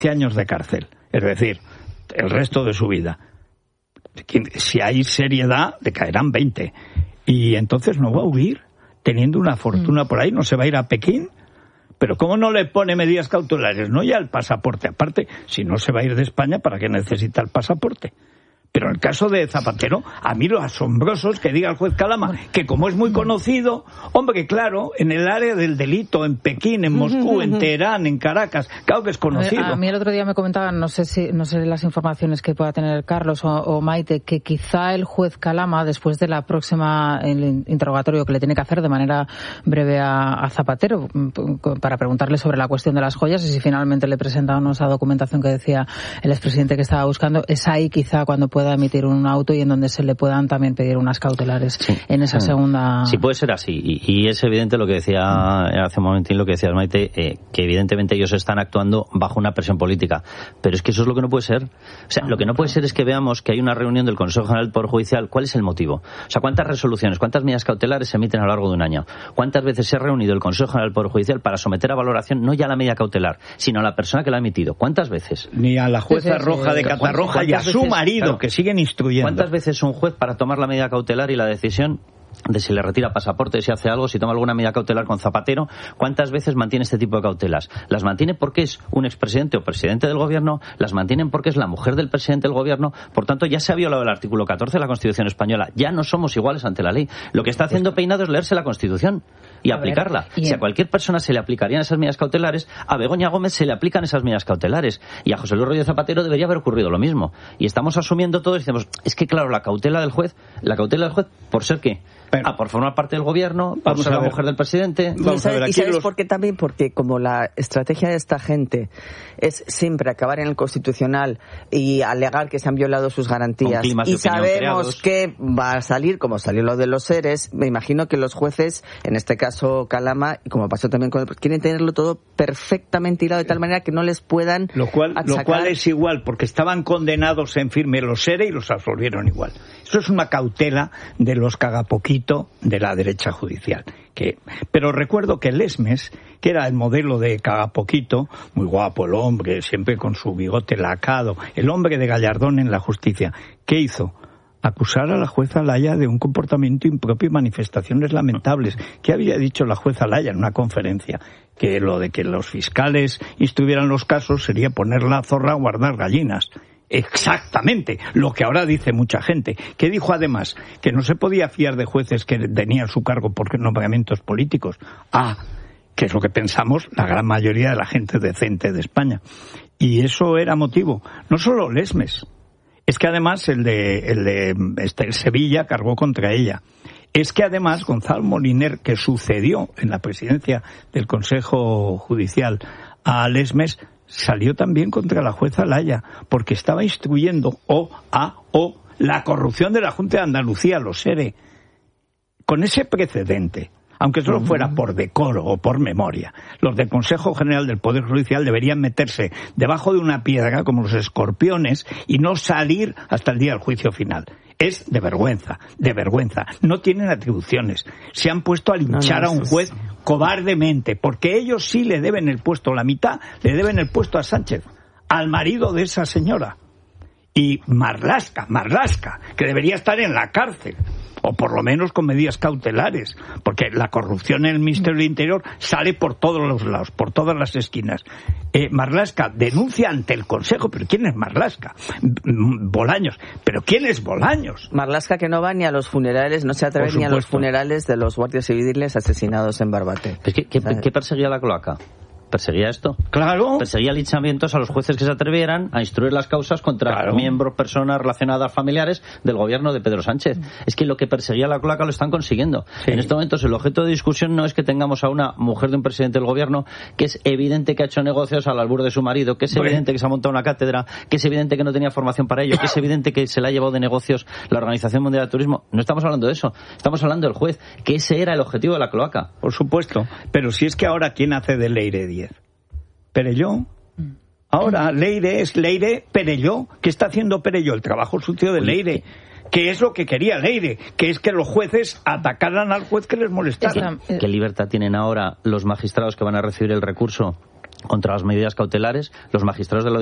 años de cárcel, es decir, el resto de su vida. Si hay seriedad, le caerán 20. Y entonces no va a huir, teniendo una fortuna por ahí, no se va a ir a Pekín. Pero ¿cómo no le pone medidas cautelares? No ya el pasaporte. Aparte, si no se va a ir de España, ¿para qué necesita el pasaporte? Pero en el caso de Zapatero, a mí lo asombroso es que diga el juez Calama que como es muy conocido, hombre, claro, en el área del delito, en Pekín, en Moscú, en Teherán, en Caracas, claro que es conocido. A mí el otro día me comentaban, no sé las informaciones que pueda tener Carlos o Maite, que quizá el juez Calama, después de la próxima el interrogatorio que le tiene que hacer de manera breve a Zapatero, para preguntarle sobre la cuestión de las joyas, y si finalmente le presentaron esa documentación que decía el expresidente que estaba buscando, es ahí quizá cuando pueda emitir un auto y en donde se le puedan también pedir unas cautelares en esa segunda... Sí, puede ser así. Y es evidente lo que decía hace un momentín, lo que decías, Maite, que evidentemente ellos están actuando bajo una presión política. Pero es que eso es lo que no puede ser. O sea, lo que no puede ser es que veamos que hay una reunión del Consejo General del Poder Judicial. ¿Cuál es el motivo? O sea, ¿cuántas resoluciones, cuántas medidas cautelares se emiten a lo largo de un año? ¿Cuántas veces se ha reunido el Consejo General del Poder Judicial para someter a valoración no ya la medida cautelar, sino a la persona que la ha emitido? ¿Cuántas veces? Ni a la jueza Roja de Catarroja y a su marido, claro, que siguen instruyendo. ¿Cuántas veces un juez, para tomar la medida cautelar y la decisión de si le retira pasaporte, si hace algo, si toma alguna medida cautelar con Zapatero, cuántas veces mantiene este tipo de cautelas? Las mantiene porque es un expresidente o presidente del gobierno, las mantienen porque es la mujer del presidente del gobierno, por tanto ya se ha violado el artículo 14 de la Constitución española, ya no somos iguales ante la ley. Lo que está haciendo Peinado es leerse la Constitución y aplicarla. Si a cualquier persona se le aplicarían esas medidas cautelares, a Begoña Gómez se le aplican esas medidas cautelares, y a José Luis Rodríguez Zapatero debería haber ocurrido lo mismo. Y estamos asumiendo todo y decimos, es que claro, la cautela del juez, ¿por ser qué? Por formar parte del gobierno, por ser la mujer del presidente. ¿Y sabes por qué también? Porque como la estrategia de esta gente es siempre acabar en el Constitucional y alegar que se han violado sus garantías, y sabemos que va a salir, como salió lo de los seres, me imagino que los jueces, en este caso Calama, y como pasó también con quieren tenerlo todo perfectamente hilado de tal manera que no les puedan lo cual es igual, porque estaban condenados en firme los seres y los absolvieron igual. Eso es una cautela de los cagapoquitos de la derecha judicial. Pero recuerdo que Lesmes, que era el modelo de cagapoquito, muy guapo el hombre, siempre con su bigote lacado, el hombre de Gallardón en la justicia, ¿qué hizo? Acusar a la jueza Laya de un comportamiento impropio y manifestaciones lamentables. ¿Qué había dicho la jueza Laya en una conferencia? Que lo de que los fiscales instruyeran los casos sería poner la zorra a guardar gallinas. Exactamente, lo que ahora dice mucha gente. ¿Qué dijo además? Que no se podía fiar de jueces que tenían su cargo por nombramientos políticos. Que es lo que pensamos la gran mayoría de la gente decente de España. Y eso era motivo. No solo Lesmes. Es que además el de Sevilla cargó contra ella. Es que además Gonzalo Moliner, que sucedió en la presidencia del Consejo Judicial a Lesmes, salió también contra la jueza Laya, porque estaba instruyendo la corrupción de la Junta de Andalucía, los SERE. Con ese precedente, aunque solo fuera por decoro o por memoria, los del Consejo General del Poder Judicial deberían meterse debajo de una piedra como los escorpiones y no salir hasta el día del juicio final. Es de vergüenza, de vergüenza. No tienen atribuciones. Se han puesto a linchar a un juez cobardemente, porque ellos sí le deben el puesto, la mitad le deben el puesto a Sánchez, al marido de esa señora. Y Marlaska, que debería estar en la cárcel, o por lo menos con medidas cautelares, porque la corrupción en el Ministerio del Interior sale por todos los lados, por todas las esquinas. Marlaska denuncia ante el Consejo, pero ¿quién es Marlaska? Bolaños, pero ¿quién es Bolaños? Marlaska, que no va ni a los funerales, no se atreve ni a los funerales de los guardias civiles asesinados en Barbate. ¿Qué perseguía la cloaca? ¿Perseguía esto? Claro. Perseguía linchamientos a los jueces que se atrevieran a instruir las causas contra miembros, personas relacionadas, familiares del gobierno de Pedro Sánchez. Es que lo que perseguía la cloaca lo están consiguiendo. Sí. En estos momentos el objeto de discusión no es que tengamos a una mujer de un presidente del gobierno que es evidente que ha hecho negocios al albur de su marido, que es evidente que se ha montado una cátedra, que es evidente que no tenía formación para ello, que es evidente que se le ha llevado de negocios la Organización Mundial del Turismo. No estamos hablando de eso. Estamos hablando del juez, que ese era el objetivo de la cloaca. Por supuesto. Pero si es que ahora, ¿quién hace de Leire 10? Perelló. Ahora Leire es Leire Perelló. ¿Qué está haciendo Perelló? El trabajo sucio de Leire. ¿Qué es lo que quería Leire? Que es que los jueces atacaran al juez que les molestara. ¿Qué libertad tienen ahora los magistrados que van a recibir el recurso contra las medidas cautelares, los magistrados de la